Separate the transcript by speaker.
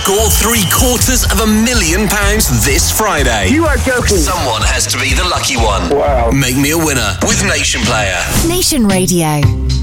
Speaker 1: Score £750,000 this Friday.
Speaker 2: You are joking.
Speaker 1: Someone has to be the lucky one.
Speaker 2: Wow.
Speaker 1: Make me a winner with Nation Player.
Speaker 3: Nation Radio.